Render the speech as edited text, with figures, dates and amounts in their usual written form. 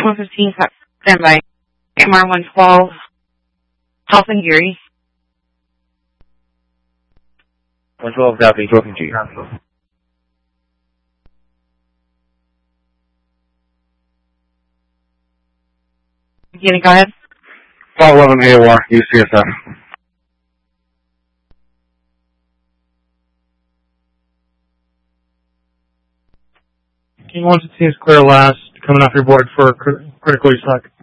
115, stand by. MR 112, Health and Geary. 112, copy, talking to you. Beginning, go ahead. 511 AOR, UCSF. Team 115 is clear last, coming off your board for critically stuck.